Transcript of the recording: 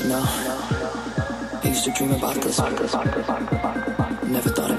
You know, I used to dream about this. Never thought